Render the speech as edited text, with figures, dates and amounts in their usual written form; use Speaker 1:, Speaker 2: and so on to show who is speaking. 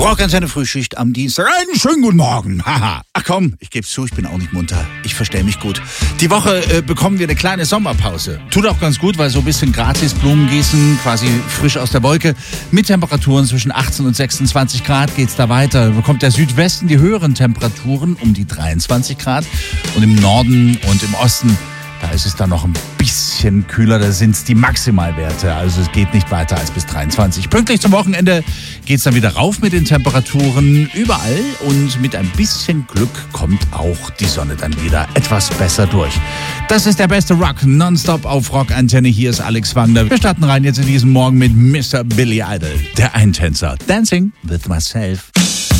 Speaker 1: Rockantenne Frühschicht am Dienstag. Einen schönen guten Morgen. Haha. Ach komm, ich geb's zu, ich bin auch nicht munter. Ich verstehe mich gut. Die Woche bekommen wir eine kleine Sommerpause. Tut auch ganz gut, weil so ein bisschen gratis Blumen gießen, quasi frisch aus der Wolke. Mit Temperaturen zwischen 18 und 26 Grad geht's da weiter. Bekommt der Südwesten die höheren Temperaturen um die 23 Grad. Und im Norden und im Osten, da ist es dann noch ein bisschen kühler, da sind es die Maximalwerte. Also es geht nicht weiter als bis 23. Pünktlich zum Wochenende geht es dann wieder rauf mit den Temperaturen überall. Und mit ein bisschen Glück kommt auch die Sonne dann wieder etwas besser durch. Das ist der beste Rock nonstop auf Rockantenne. Hier ist Alex Wagner. Wir starten rein jetzt in diesen Morgen mit Mr. Billy Idol, der Eintänzer. Dancing with Myself.